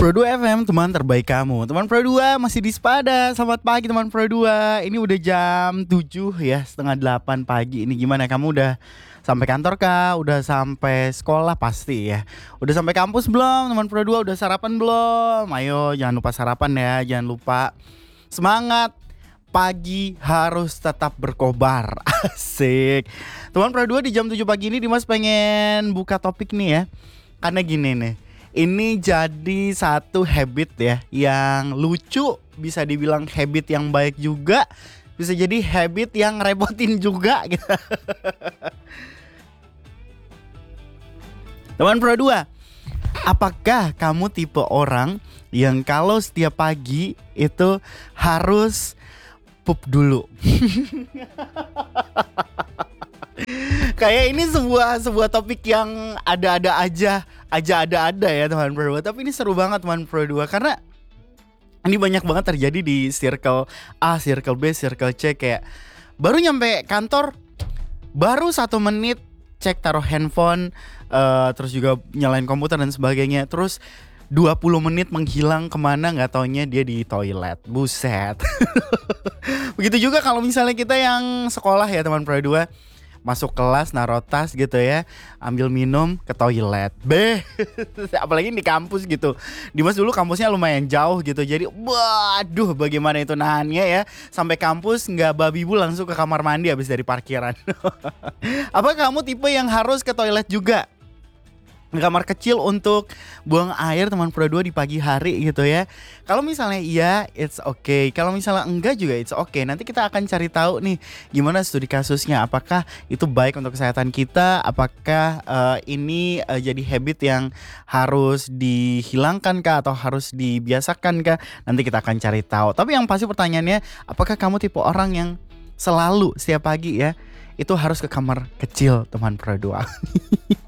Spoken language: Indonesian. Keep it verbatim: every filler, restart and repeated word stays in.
Pro dua F M, teman terbaik kamu. Teman Pro dua masih di Sepada. Selamat pagi teman Pro dua. Ini udah jam tujuh ya, setengah delapan pagi. Ini gimana, kamu udah sampai kantor kah? Udah sampai sekolah pasti ya. Udah sampai kampus belum teman Pro dua? Udah sarapan belum? Ayo jangan lupa sarapan ya. Jangan lupa semangat. Pagi harus tetap berkobar. Asik. Teman Pro dua, di jam tujuh pagi ini Dimas pengen buka topik nih ya. Karena gini nih, ini jadi satu habit ya yang lucu, bisa dibilang habit yang baik juga, bisa jadi habit yang repotin juga gitu. Teman Pro dua, apakah kamu tipe orang yang kalau setiap pagi itu harus pup dulu? Kayak ini sebuah sebuah topik yang ada-ada aja, aja ada-ada ya teman Pro dua. Tapi ini seru banget teman Pro dua karena ini banyak banget terjadi di circle A, circle B, circle C. Kayak baru nyampe kantor, baru satu menit cek taruh handphone, uh, terus juga nyalain komputer dan sebagainya. Terus dua puluh menit menghilang kemana gak taunya dia di toilet. Buset. Begitu juga kalau misalnya kita yang sekolah ya teman Pro dua, masuk kelas naruh tas gitu ya, ambil minum ke toilet. Beh. Apalagi di kampus gitu. Dimas dulu kampusnya lumayan jauh gitu. Jadi waduh bagaimana itu nahannya ya. Sampai kampus gak babi bu langsung ke kamar mandi habis dari parkiran. Apa kamu tipe yang harus ke toilet juga? Kamar kecil untuk buang air teman Pro dua di pagi hari gitu ya. Kalau misalnya iya, it's okay. Kalau misalnya enggak juga it's okay. Nanti kita akan cari tahu nih gimana studi kasusnya. Apakah itu baik untuk kesehatan kita? Apakah uh, ini uh, jadi habit yang harus dihilangkan kah atau harus dibiasakan kah? Nanti kita akan cari tahu. Tapi yang pasti pertanyaannya, apakah kamu tipe orang yang selalu setiap pagi ya itu harus ke kamar kecil teman Pro dua?